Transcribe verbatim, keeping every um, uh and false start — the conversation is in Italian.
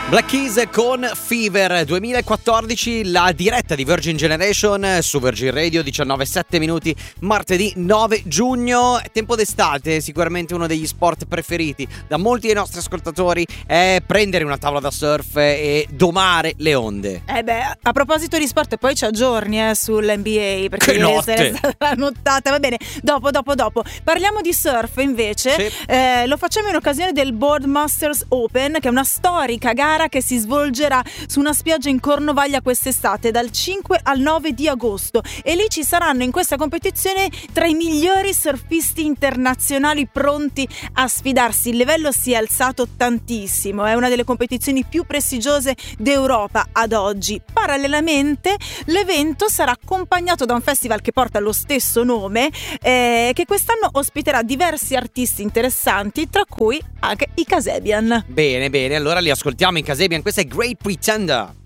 Black Keys con Fever duemilaquattordici, la diretta di Virgin Generation su Virgin Radio, diciannove e sette minuti, martedì nove giugno. Tempo d'estate, sicuramente uno degli sport preferiti da molti dei nostri ascoltatori è prendere una tavola da surf e domare le onde. Eh beh, a proposito di sport, poi ci aggiorni eh, sull'N B A, perché che ieri notte. sera è stata la nottata. Va bene, dopo, dopo, dopo. Parliamo di surf invece. Sì. Eh, lo facciamo in occasione del Boardmasters Open, che è una storica gara che si svolgerà su una spiaggia in Cornovaglia quest'estate dal cinque al nove di agosto, e lì ci saranno in questa competizione tra i migliori surfisti internazionali pronti a sfidarsi. Il livello si è alzato tantissimo, è una delle competizioni più prestigiose d'Europa ad oggi. Parallelamente l'evento sarà accompagnato da un festival che porta lo stesso nome, eh, che quest'anno ospiterà diversi artisti interessanti, tra cui anche i Kasabian. Bene, bene, allora li ascoltiamo in Kasabian. Questa è Great Pretender.